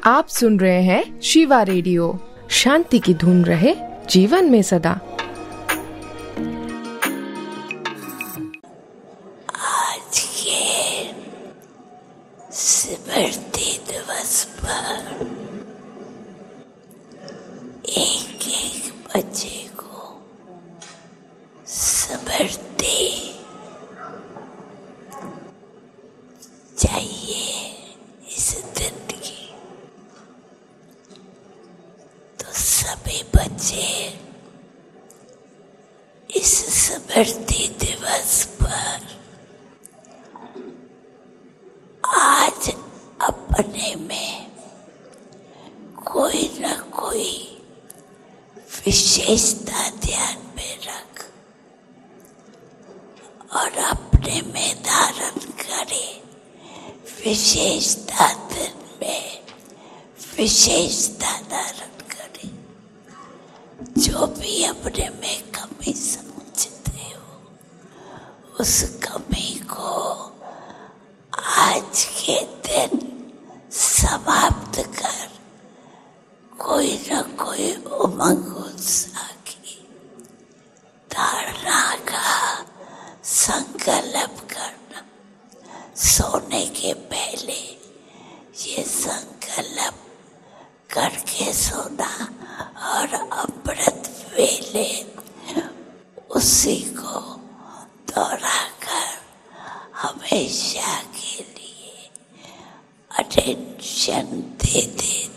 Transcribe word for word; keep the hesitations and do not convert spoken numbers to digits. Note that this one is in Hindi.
आप सुन रहे हैं शिवा रेडियो। शांति की धुन रहे जीवन में सदा। आज के स्मृति दिवस पर एक एक बच्चे को स्मृति चाहिए इस दिन की, तो सभी बच्चे इस स्मृति दिवस पर आज अपने में कोई न कोई विशेषता ध्यान में रख और अपने में धारण करे। विशेषता दिन में विशेषता धारण करे। जो भी अपने में कमी समझते हो उस कमी को आज के दिन समाप्त कर कोई न कोई उमंग उत्साह की धारणा का संकल्प करना। सोने के पहले ये संकल्प करके सोना और अमृत वेले उसी को दोहराकर हमेशा के लिए अटेंशन दे दे